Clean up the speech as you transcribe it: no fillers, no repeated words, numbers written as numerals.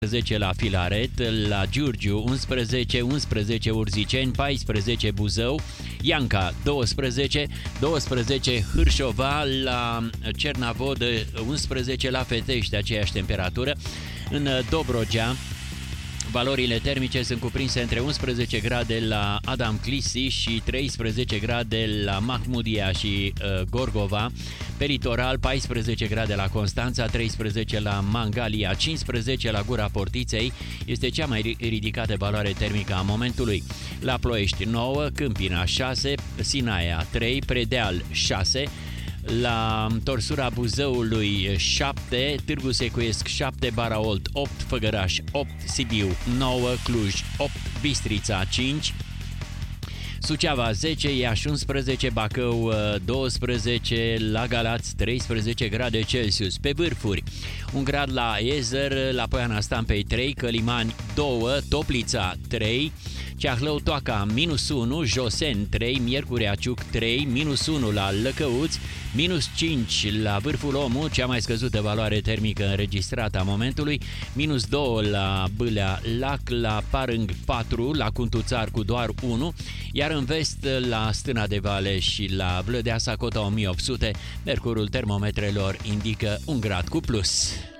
10 la Filaret, la Giurgiu 11 Urziceni, 14 Buzău, Ianca 12 Hârșova, la Cernavodă 11 la Fetești, aceeași temperatură. În Dobrogea, valorile termice sunt cuprinse între 11 grade la Adam Clisi și 13 grade la Mahmudia și Gorgova. Pe litoral, 14 grade la Constanța, 13 la Mangalia, 15 la Gura Portiței. Este cea mai ridicată valoare termică a momentului. La Ploiești 9, Câmpina 6, Sinaia 3, Predeal 6, la Torsura Buzăului 7, Târgu Secuiesc 7, Baraolt 8, Făgăraș 8, Sibiu 9, Cluj 8, Bistrița 5, Suceava 10, Iași 11, Bacău 12, la Galați 13 grade Celsius. Pe vârfuri, 1 grad la Ezer, la Poiana Stampei 3, Călimani 2, Toplița 3, Ceahlău Toaca -1, Joseni 3, Miercurea Ciuc 3, -1 la Lăcăuți, -5 la Vârful Omu, cea mai scăzută valoare termică înregistrată a momentului, -2 la Bâlea Lac, la Parâng 4, la Cuntuțar cu doar 1, iar în vest, la Stâna de Vale și la Vlădeasa, cota 1800, mercurul termometrelor indică 1 grad cu plus.